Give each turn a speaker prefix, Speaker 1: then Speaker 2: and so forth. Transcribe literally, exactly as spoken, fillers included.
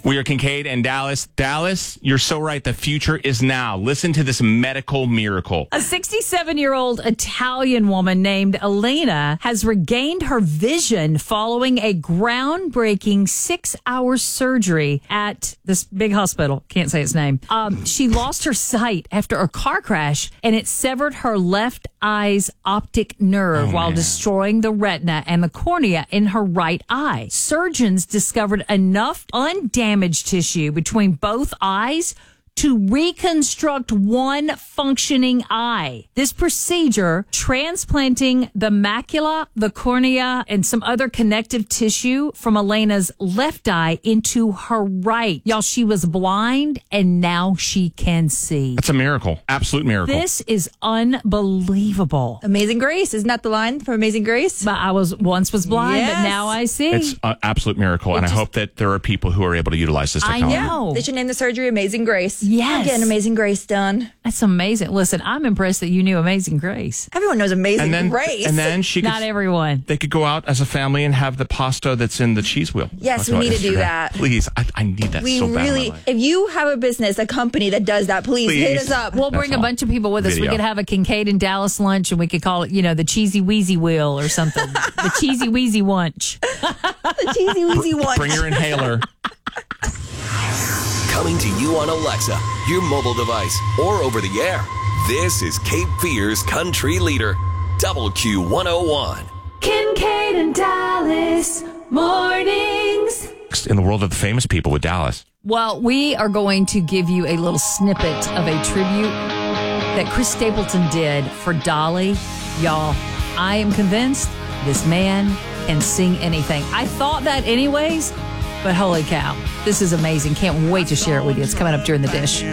Speaker 1: We are Kincaid and Dallas. Dallas, you're so right. The future is now. Listen to this medical miracle.
Speaker 2: A sixty-seven-year-old Italian woman named Elena has regained her vision following a groundbreaking six-hour surgery at this big hospital. Can't say its name. Um, she lost her sight after a car crash, and it severed her left eye's optic nerve
Speaker 1: Oh,
Speaker 2: while
Speaker 1: man.
Speaker 2: destroying the retina and the cornea in her right eye. Surgeons discovered enough undamaged tissue between both eyes to reconstruct one functioning eye. This procedure, transplanting the macula, the cornea, and some other connective tissue from Elena's left eye into her right. Y'all, she was blind and now she can see.
Speaker 1: That's a miracle. Absolute miracle.
Speaker 2: This is unbelievable.
Speaker 3: Amazing Grace. Isn't that the line from Amazing Grace?
Speaker 2: But I was once was blind,
Speaker 3: Yes.
Speaker 2: but now I see.
Speaker 1: It's an absolute miracle, and
Speaker 2: just-
Speaker 1: I hope that there are people who are able to utilize this
Speaker 2: I
Speaker 1: technology.
Speaker 2: know.
Speaker 3: They should name the surgery Amazing Grace.
Speaker 2: Yes.
Speaker 3: Getting Amazing Grace done.
Speaker 2: That's amazing. Listen, I'm impressed that you knew Amazing Grace.
Speaker 3: Everyone knows Amazing
Speaker 1: And then,
Speaker 3: Grace.
Speaker 1: and then she could,
Speaker 2: Not everyone.
Speaker 1: they could go out as a family and have the pasta that's in the cheese wheel.
Speaker 3: Yes,
Speaker 1: That's
Speaker 3: we
Speaker 1: what
Speaker 3: need to do
Speaker 1: Instagram-
Speaker 3: that.
Speaker 1: Please, I, I need that
Speaker 3: we
Speaker 1: so bad. in my
Speaker 3: really,
Speaker 1: life.
Speaker 3: if you have a business, a company that does that, please, hit
Speaker 1: Please.
Speaker 3: us up.
Speaker 2: We'll
Speaker 1: That's
Speaker 2: bring a
Speaker 1: all.
Speaker 2: bunch of people with us. We
Speaker 1: Video.
Speaker 2: could have a Kincaid and Dallas lunch, and we could call it, you know, the Cheesy Wheezy Wheel or something. The Cheesy Wheezy Wunch.
Speaker 3: the cheesy weezy one.
Speaker 1: Bring your inhaler.
Speaker 4: Coming to you on Alexa, your mobile device, or over the air. This is Cape Fear's country leader, Double Q one oh one.
Speaker 2: Kincaid and Dallas mornings.
Speaker 1: In the world of the famous people with Dallas.
Speaker 2: Well, we are going to give you a little snippet of a tribute that Chris Stapleton did for Dolly. Y'all, I am convinced this man can sing anything. I thought that anyways, but holy cow, this is amazing. Can't wait to share it with you. It's coming up during the dish.